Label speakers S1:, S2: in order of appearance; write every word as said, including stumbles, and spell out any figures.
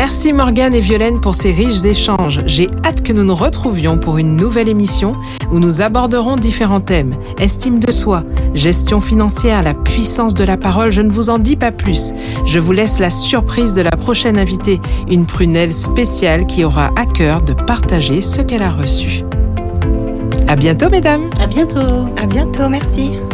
S1: Merci Morgane et Violaine pour ces riches échanges. J'ai hâte que nous nous retrouvions pour une nouvelle émission où nous aborderons différents thèmes. Estime de soi, gestion financière, la puissance de la parole, je ne vous en dis pas plus. Je vous laisse la surprise de la prochaine invitée, une prunelle spéciale qui aura à cœur de partager ce qu'elle a reçu. À bientôt mesdames.
S2: À bientôt.
S3: À bientôt, merci.